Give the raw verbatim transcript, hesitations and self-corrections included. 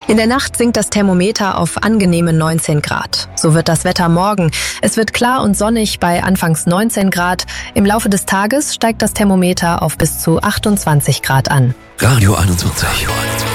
In der Nacht sinkt das Thermometer auf angenehme neunzehn Grad. So wird das Wetter morgen. Es wird klar und sonnig bei anfangs neunzehn Grad. Im Laufe des Tages steigt das Thermometer auf bis zu achtundzwanzig Grad an. Radio einundzwanzig.